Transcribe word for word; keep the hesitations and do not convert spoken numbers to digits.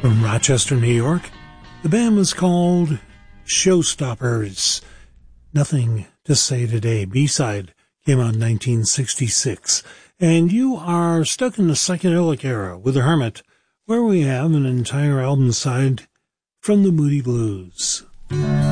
from Rochester, New York. The band was called Showstoppers. Nothing to Say Today. B-side came out in nineteen sixty-six. And you are stuck in the psychedelic era with The Hermit, where we have an entire album side from the Moody Blues.